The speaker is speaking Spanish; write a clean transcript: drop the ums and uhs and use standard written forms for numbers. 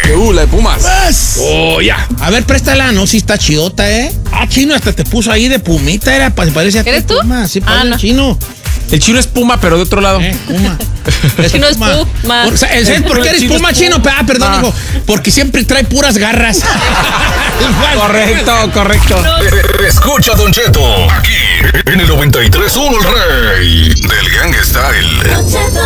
La de Pumas. Oh, ya. A ver, préstala. No, sí está chidota, ¿eh? Ah, Chino, hasta te puso ahí de pumita. Parece a ti. ¿Eres tú? Puma. Sí, parece no. Chino. El Chino es Puma, pero de otro lado. Puma. Chino es Puma. ¿Sabes por qué eres Chino es Puma, Chino? Puma. Perdón, hijo. Porque siempre trae puras garras. Correcto. Escucha, Don Cheto, aquí en el 93.1 El Rey del Gang Style.